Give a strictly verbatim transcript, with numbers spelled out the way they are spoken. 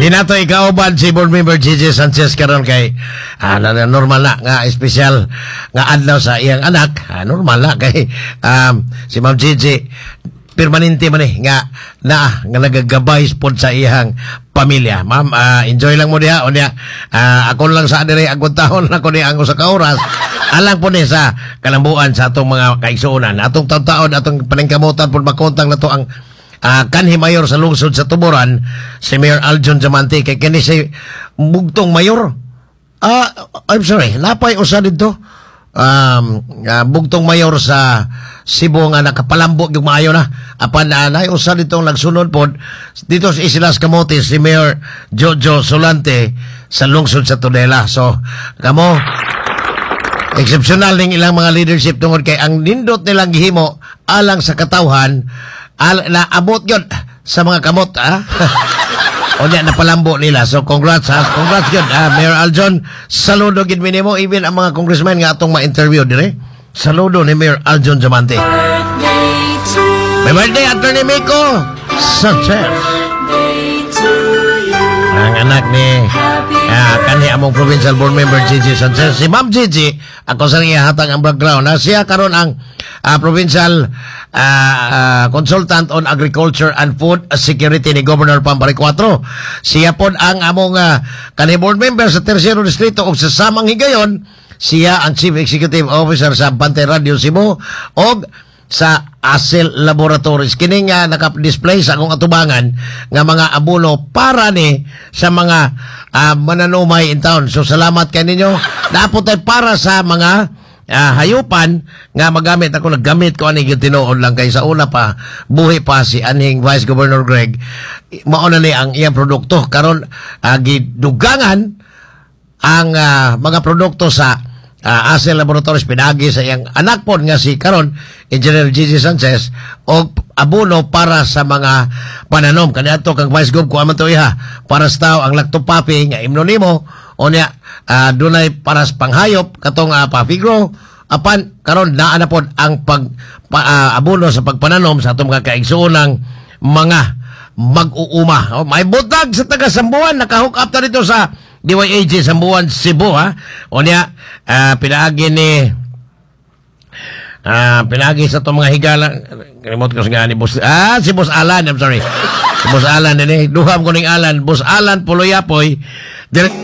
Di na to ikauban si board member Gigi Sanchez karon kay ah, na, na, normal na nga espesyal nga adlaw sa iyang anak. Ah, normal na kay um, si Ma'am Gigi permanente man eh nga na nga nagagabay pod sa iyang pamilya. Ma'am, uh, enjoy lang mo diha. O niya, uh, ako lang sa dire agud tahon ako ni ang usa ka oras. Alang po ni sa kalambuan sa atong mga kaigsuonan. Atong taon-taon, atong paningkamutan po makontang na to ang uh, kanhi mayor sa lungsod sa Tuburan, si Mayor Aljon Diamante. Kay kini si bugtong mayor. Uh, I'm sorry, napay usa dito. Um, uh, bugtong mayor sa Cebu nga nakapalambot yung maayo na. Apan na uh, usa dito nagsunod po dito sa Islas Camotes si Mayor Jojo Solante sa lungsod sa Tudela. So, kamo exceptional ning ilang mga leadership tungod kay ang nindot nilang gihimo alang sa katawhan al na abot yun sa mga kamot, ha? O niya, napalambo nila. So, congrats, ha? Congrats yun, ha? Mayor Aljon, saludo gid minimo, even ang mga congressmen nga atong ma-interview dire. Saludo ni Mayor Aljon Diamante. May birthday, Attorney Miko Sanchez. Ang anak ni uh, kanhi among provincial board member Gigi Sanchez. Si Ma'am Gigi, ako sa niya hatang ang background. Na siya karon ang uh, provincial uh, uh, consultant on agriculture and food security ni Governor Pampari four. Siya pod ang among uh, kanhi board member sa Tercero Distrito ug sa samang higayon, siya ang Chief Executive Officer sa Bantay Radio Cebu og sa Asel Laboratories. Kini nga naka-display sa akong atubangan nga mga abono para ni sa mga uh, mananumay in town. So salamat kay ninyo. Naputay para sa mga uh, hayupan nga magamit. Ako naggamit ko ani yung tinuod lang kay sa una pa buhi pa si aning Vice Governor Greg. Mauna ni ang iyang produkto karon uh, gidugangan ang uh, mga produkto sa uh, Asel Laboratories pinagi sa iyang anak po nga si karon Engineer Gigi Sanchez o abono para sa mga pananom. Kaniadto kang Vice Gov ko aman to iha para sa tao ang lactopapi nga imnonimo o niya uh, dunay para sa panghayop katong uh, papigro apan karon naa na pod ang pag pa, uh, abono sa pagpananom sa atong mga kaigsuonang mga mag-uuma. Oh, may butag sa taga Sambuan naka-hook up ta dito sa D Y A G Sambuan Cebu, ha. O niya uh, pinaagi ni Ah, uh, pinagi sa itong mga higala. Remote ko nga ni Boss. Ah, si Boss Alan. I'm sorry. Si Boss Alan. Duham ko ning Alan. Boss Alan Puloyapoy.